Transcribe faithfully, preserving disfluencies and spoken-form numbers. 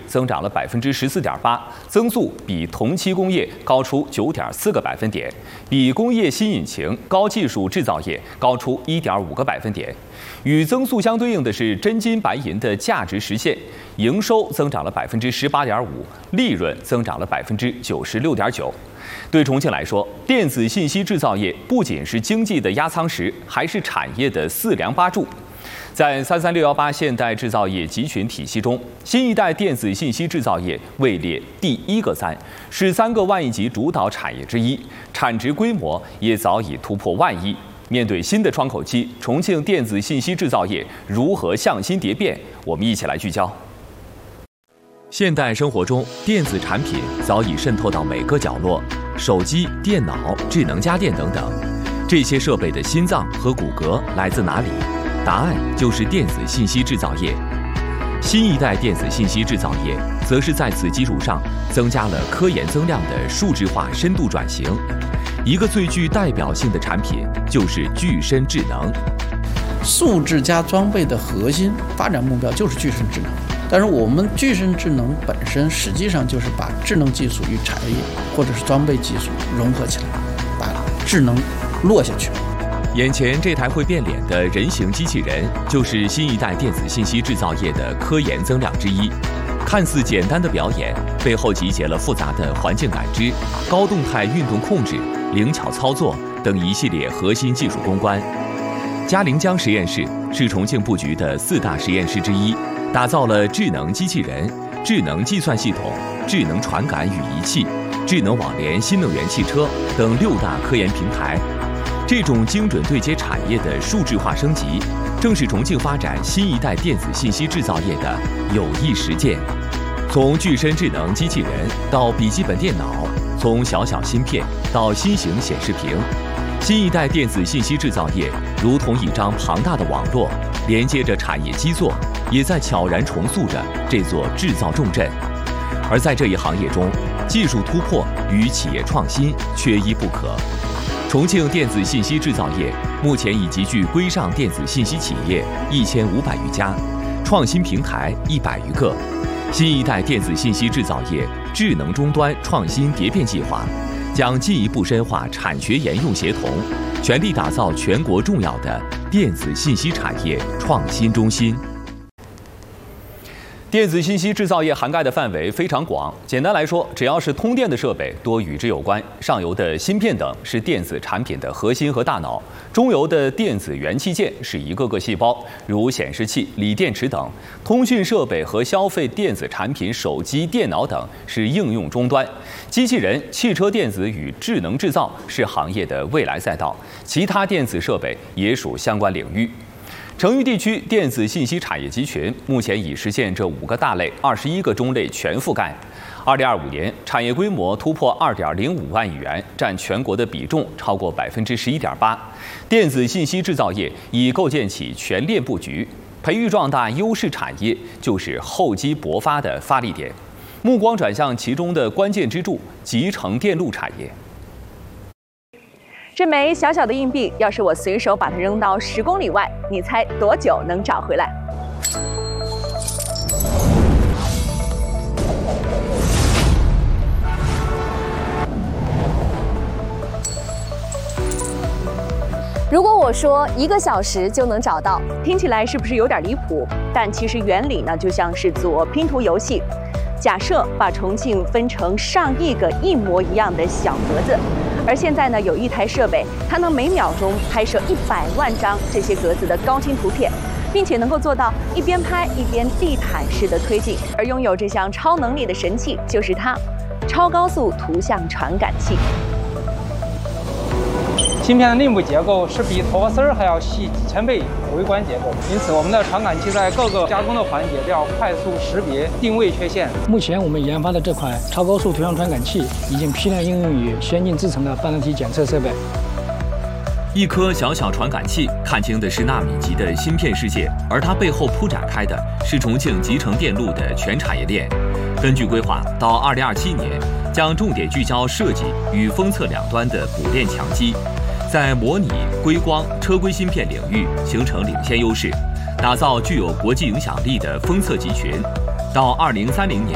增长了百分之十四点八，增速比同期工业高出九点四个百分点，比工业新引擎、高技术制造业高出一点五个百分点。与增速相对应的是真金白银的价值实现，营收增长了百分之十八点五，利润增长了百分之九十六点九。对重庆来说，电子信息制造业不仅是经济的压舱石，还是产业的四梁八柱。在三三六幺八现代制造业集群体系中，新一代电子信息制造业位列第一个三，是三个万亿级主导产业之一，产值规模也早已突破万亿。面对新的窗口期，重庆电子信息制造业如何向新蝶变？我们一起来聚焦。现代生活中，电子产品早已渗透到每个角落，手机、电脑、智能家电等等。这些设备的心脏和骨骼来自哪里？答案就是电子信息制造业。新一代电子信息制造业，则是在此基础上增加了科研增量的数字化深度转型。一个最具代表性的产品就是具身智能。 数字加装备的核心发展目标就是具身智能，但是我们具身智能本身实际上就是把智能技术与产业或者是装备技术融合起来，把智能落下去。 眼前这台会变脸的人形机器人，就是新一代电子信息制造业的科研增量之一。看似简单的表演，背后集结了复杂的环境感知、高动态运动控制、灵巧操作等一系列核心技术攻关。嘉陵江实验室是重庆布局的四大实验室之一，打造了智能机器人、智能计算系统、智能传感与仪器、智能网联新能源汽车等六大科研平台。这种精准对接产业的数字化升级，正是重庆发展新一代电子信息制造业的有益实践。从具身智能机器人到笔记本电脑，从小小芯片到新型显示屏，新一代电子信息制造业如同一张庞大的网络，连接着产业基座，也在悄然重塑着这座制造重镇。而在这一行业中，技术突破与企业创新缺一不可。重庆电子信息制造业目前已集聚规上电子信息企业一千五百余家，创新平台一百余个。新一代电子信息制造业智能终端创新蝶变计划，将进一步深化产学研用协同，全力打造全国重要的电子信息产业创新中心。电子信息制造业涵盖的范围非常广，简单来说，只要是通电的设备多与之有关。上游的芯片等是电子产品的核心和大脑，中游的电子元器件是一个个细胞，如显示器、锂电池等；通讯设备和消费电子产品、手机、电脑等是应用终端；机器人、汽车电子与智能制造是行业的未来赛道，其他电子设备也属相关领域。成渝地区电子信息产业集群目前已实现这五个大类、二十一个中类全覆盖。二零二五年，产业规模突破二点零五万亿元，占全国的比重超过百分之十一点八。电子信息制造业已构建起全链布局，培育壮大优势产业就是厚积薄发的发力点。目光转向其中的关键支柱——集成电路产业。 这枚小小的硬币，要是我随手把它扔到十公里外，你猜多久能找回来？如果我说一个小时就能找到，听起来是不是有点离谱？但其实原理呢，就像是做拼图游戏。假设把重庆分成上亿个一模一样的小格子。而现在呢，有一台设备，它能每秒钟拍摄一百万张这些格子的高清图片，并且能够做到一边拍一边地毯式的推进。而拥有这项超能力的神器就是它——超高速图像传感器。 芯片的内部结构是比头发丝儿还要细几千倍微观结构，因此我们的传感器在各个加工的环节都要快速识别、定位缺陷。 目前我们研发的这款超高速图像传感器已经批量应用于先进制程的半导体检测设备。 一颗小小传感器看清的是纳米级的芯片世界，而它背后铺展开的是重庆集成电路的全产业链。根据规划，到二零二七年将重点聚焦设计与封测两端的补链强基，在模拟、硅光、车规芯片领域形成领先优势，打造具有国际影响力的封测集群。到二零三零年，